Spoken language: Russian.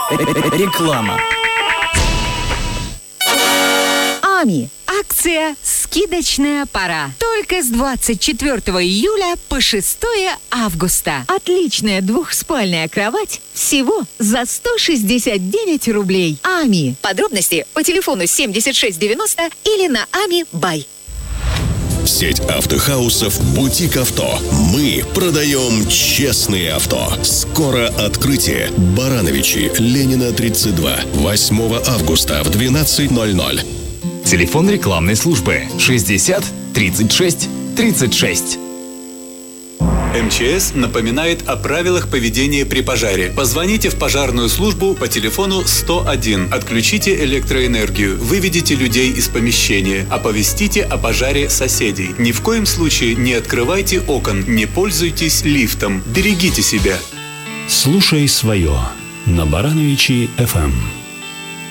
Реклама. АМИ. Акция «Скидочная пора». Только с 24 июля по 6 августа. Отличная двухспальная кровать всего за 169 рублей. АМИ. Подробности по телефону 7690 или на АМИ Бай. Сеть автохаусов «Бутик Авто». Мы продаем честные авто. Скоро открытие. Барановичи, Ленина, 32. 8 августа в 12:00. Телефон рекламной службы 60 36 36. МЧС напоминает о правилах поведения при пожаре. Позвоните в пожарную службу по телефону 101. Отключите электроэнергию, выведите людей из помещения, оповестите о пожаре соседей. Ни в коем случае не открывайте окон, не пользуйтесь лифтом. Берегите себя. Слушай свое на Барановичи FM.